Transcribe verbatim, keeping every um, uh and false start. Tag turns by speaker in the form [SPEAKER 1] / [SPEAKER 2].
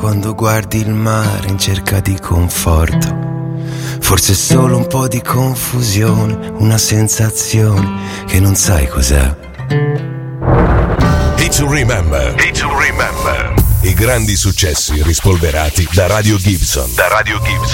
[SPEAKER 1] quando guardi il mare in cerca di conforto. Forse è solo un po' di confusione, una sensazione che non sai cos'è.
[SPEAKER 2] Hit to remember. Hit to remember. I grandi successi rispolverati da Radio Gibson. Da Radio Gibson.